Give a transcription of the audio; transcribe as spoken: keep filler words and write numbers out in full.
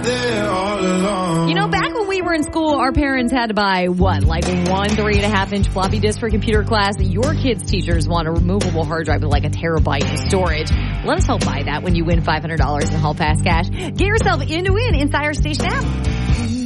there all along. You know, back when we were in school, our parents had to buy, what, like one three and a half inch floppy disk for computer class? Your kids' teachers want a removable hard drive with like a terabyte of storage. Let us help buy that when you win five hundred dollars in Hall Pass cash. Get yourself in to win inside our station app.